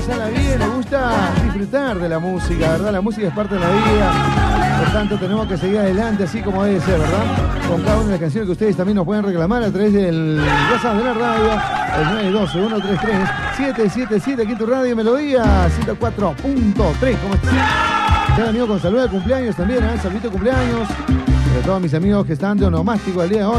pasarla bien, nos gusta disfrutar de la música, ¿verdad? La música es parte de la vida, por tanto tenemos que seguir adelante así como debe ser, ¿verdad? Con cada una de las canciones que ustedes también nos pueden reclamar a través del WhatsApp de la radio, el 912-133-777, aquí en tu radio Melodía 104.3. ¿Cómo estás? Ya han venido con saludos de cumpleaños también, ¿eh? Saludito de cumpleaños de todos mis amigos que están de onomástico el día de hoy.